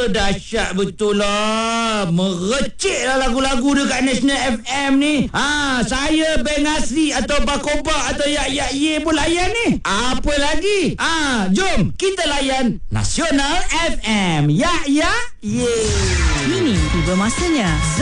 dahsyat betul lah. Merecik lah lagu-lagu dekat National FM ni. Saya Beng Asri atau Bakoba atau Yak Ye pun layan ni. Apa lagi? Jom kita layan Nasional FM. Yak Ye. Kini tiba masanya